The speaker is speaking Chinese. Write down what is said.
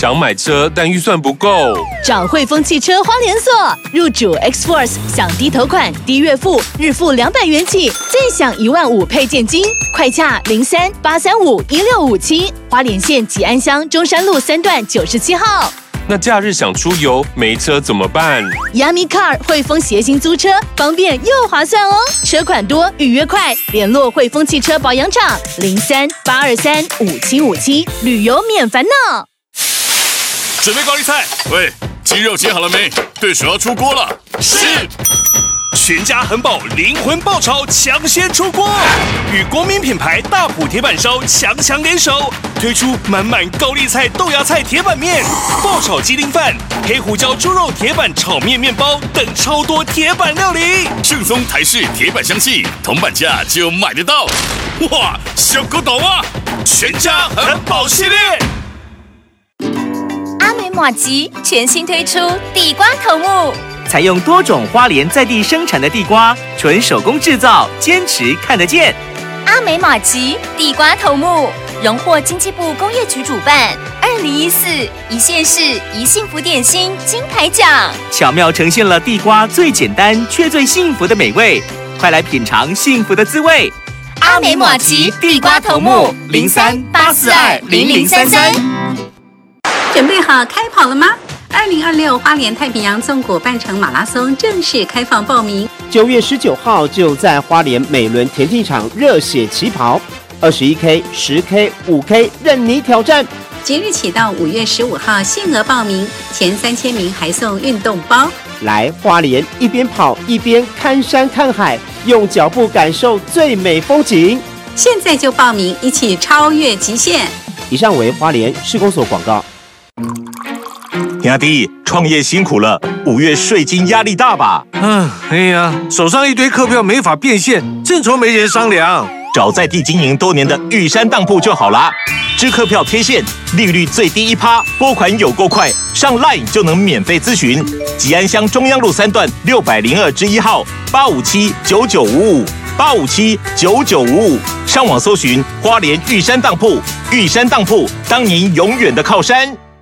想买车但预算不够， 找汇丰汽车花莲所，入主 X-Force 享低头款、低月付，日付200元起，再享15000配件金，快洽03-835-1657，花莲县吉安乡中山路3段97号。 那假日想出游没车怎么办 ？Yummy Car 汇丰协行租车，方便又划算哦，车款多，预约快，联络汇丰汽车保养厂03-823-5757，旅游免烦恼。 准备高丽菜，喂，鸡肉切好了没？对手要出锅了。是。全家很饱，灵魂爆炒抢先出锅，与国民品牌大埔铁板烧强联手，推出满满高丽菜豆芽菜铁板面、爆炒鸡丁饭、黑胡椒猪肉铁板炒面面包等超多铁板料理，正宗台式铁板香气，铜板价就买得到。哇，小狗懂啊！全家很饱系列。 阿美麻糬全新推出地瓜头目。 采用多种花莲在地生产的地瓜，纯手工制造，坚持看得见。 阿美麻糬地瓜头目荣获经济部工业局主办2014一县市一幸福点心金牌奖， 巧妙呈现了地瓜最简单却最幸福的美味。快来品尝幸福的滋味！ 阿美麻糬地瓜头目03-842-0033。 准备好开跑了吗？2026花莲太平洋纵谷半程马拉松正式开放报名 ，9月19号就在花莲美伦田径场热血起跑，21K、10K、5K任你挑战。 即日起到5月15号限额报名，前3000名还送运动包。 来花莲一边跑一边看山看海，用脚步感受最美风景。 现在就报名，一起超越极限。 以上为花莲市公所广告。 兄弟，创业辛苦了，5月税金压力大吧？ 哎呀，手上一堆客票没法变现，正愁没人商量。 找在地经营多年的玉山当铺就好啦，支客票贴现，利率最低1%，拨款有够快，上 LINE 就能免费咨询。吉安乡中央路3段602-1号857-9955，857-9955，上网搜寻花莲玉山当铺，玉山当铺当您永远的靠山。